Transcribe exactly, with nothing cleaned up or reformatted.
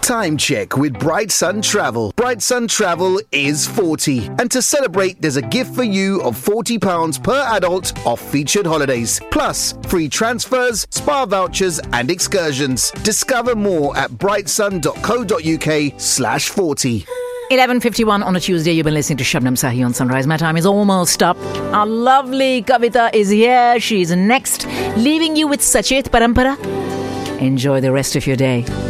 Time check with Bright Sun Travel. Bright Sun Travel is forty. And to celebrate, there's a gift for you of forty pounds per adult off featured holidays. Plus, free transfers, spa vouchers and excursions. Discover more at brightsun.co.uk slash 40. eleven fifty-one on a Tuesday. You've been listening to Shabnam Sahi on Sunrise. My time is almost up. Our lovely Kavita is here. She's next, leaving you with Sachet Parampara. Enjoy the rest of your day.